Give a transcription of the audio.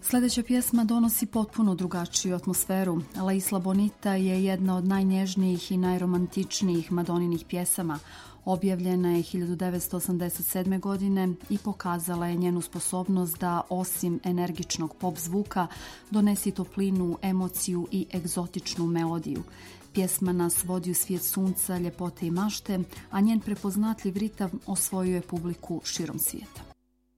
Sljedeća pjesma donosi potpuno drugačiju atmosferu. La Isla Bonita je jedna od najnježnijih i najromantičnijih Madoninih pjesama. Objavljena je 1987. godine i pokazala je njenu sposobnost da, osim energičnog pop zvuka, donesi toplinu, emociju i egzotičnu melodiju. Pjesma nas vodi u svijet sunca, ljepote i mašte, a njen prepoznatljiv ritam osvojio je publiku širom svijeta.